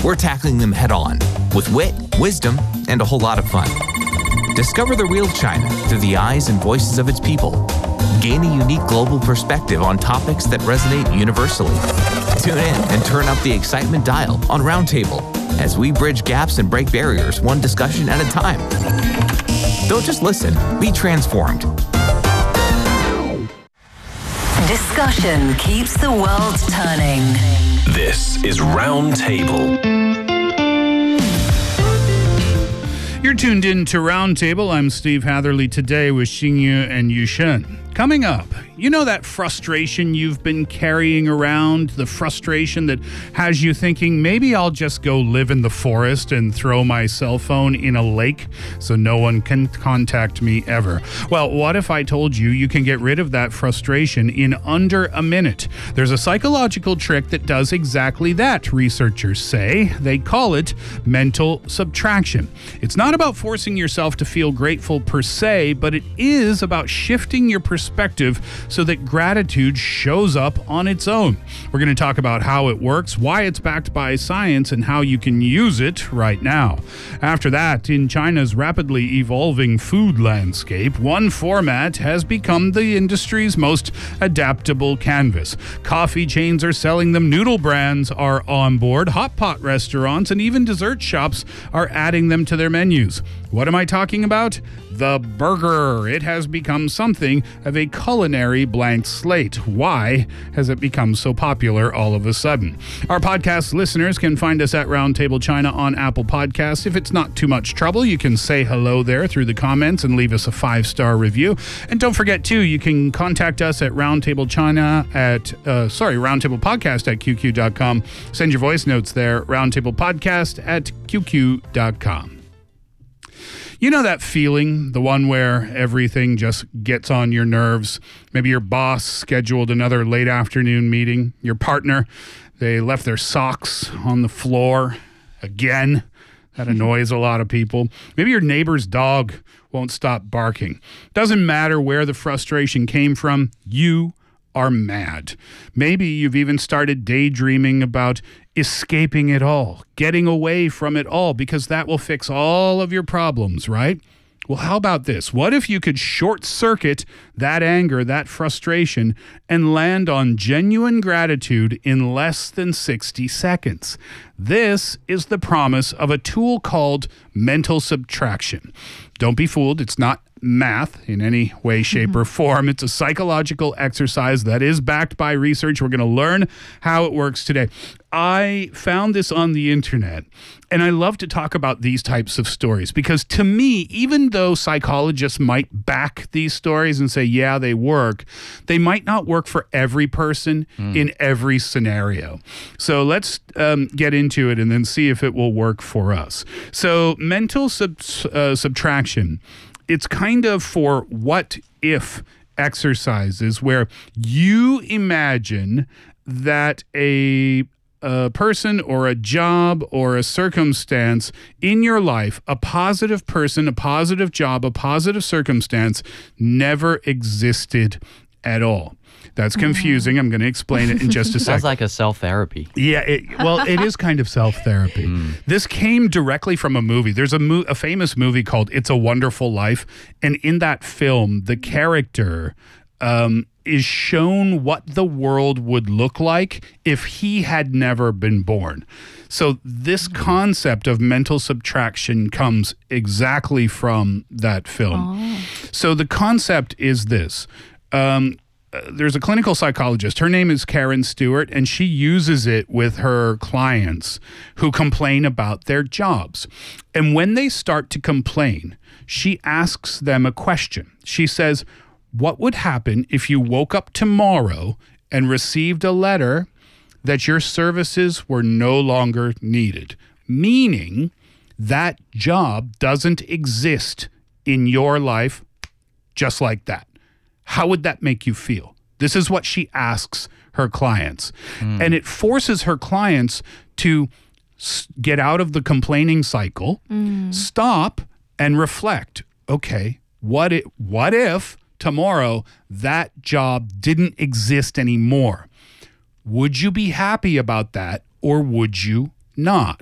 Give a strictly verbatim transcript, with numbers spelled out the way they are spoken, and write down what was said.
We're tackling them head on with wit, wisdom, and a whole lot of fun. Discover the real China through the eyes and voices of its people. Gain a unique global perspective on topics that resonate universally. Tune in and turn up the excitement dial on Roundtable as we bridge gaps and break barriers one discussion at a time. Don't just listen, be transformed. Discussion keeps the world turning. This is Roundtable. You're tuned in to Roundtable. I'm Steve Hatherley, today with Xingyu and Yushen. Coming up, you know that frustration you've been carrying around, the frustration that has you thinking, maybe I'll just go live in the forest and throw my cell phone in a lake so no one can contact me ever. Well, what if I told you you can get rid of that frustration in under a minute? There's a psychological trick that does exactly that, researchers say. They call it mental subtraction. It's not about forcing yourself to feel grateful per se, but it is about shifting your perspective perspective so that gratitude shows up on its own. We're going to talk about how it works, why it's backed by science, and how you can use it right now. After that, in China's rapidly evolving food landscape, one format has become the industry's most adaptable canvas. Coffee chains are selling them, noodle brands are on board, hot pot restaurants, and even dessert shops are adding them to their menus. What am I talking about? The burger. It has become something of a culinary blank slate. Why has it become so popular all of a sudden? Our podcast listeners can find us at Roundtable China on Apple Podcasts. If it's not too much trouble, you can say hello there through the comments and leave us a five-star review. And don't forget, too, you can contact us at Roundtable China at, uh, sorry, Roundtable Podcast at Q Q dot com. Send your voice notes there, Roundtable Podcast at Q Q dot com. You know that feeling, the one where everything just gets on your nerves? Maybe your boss scheduled another late afternoon meeting. Your partner, they left their socks on the floor again. That annoys a lot of people. Maybe your neighbor's dog won't stop barking. Doesn't matter where the frustration came from, you are mad. Maybe you've even started daydreaming about escaping it all, getting away from it all, because that will fix all of your problems, right? Well, how about this? What if you could short circuit that anger, that frustration, and land on genuine gratitude in less than sixty seconds? This is the promise of a tool called mental subtraction. Don't be fooled. It's not math in any way, shape, mm-hmm. or form. It's a psychological exercise that is backed by research. We're going to learn how it works today. I found this on the internet, and I love to talk about these types of stories because to me, even though psychologists might back these stories and say, yeah, they work, they might not work for every person mm. in every scenario. So let's um, get into it and then see if it will work for us. So mental sub- uh, subtraction, it's kind of for what if exercises where you imagine that a a person or a job or a circumstance in your life, a positive person, a positive job, a positive circumstance never existed at all. That's confusing. I'm going to explain it in just a second. Sounds like a self-therapy. Yeah, it, well, it is kind of self-therapy. Mm. This came directly from a movie. There's a, mo- a famous movie called It's a Wonderful Life, and in that film, the character um, is shown what the world would look like if he had never been born. So this concept of mental subtraction comes exactly from that film. Oh. So the concept is this. Um, Uh, there's a clinical psychologist. Her name is Karen Stewart, and she uses it with her clients who complain about their jobs. And when they start to complain, she asks them a question. She says, what would happen if you woke up tomorrow and received a letter that your services were no longer needed? Meaning that job doesn't exist in your life just like that. How would that make you feel? This is what she asks her clients. Mm. And it forces her clients to s- get out of the complaining cycle, mm. stop and reflect. Okay, what if, what if tomorrow that job didn't exist anymore? Would you be happy about that or would you not?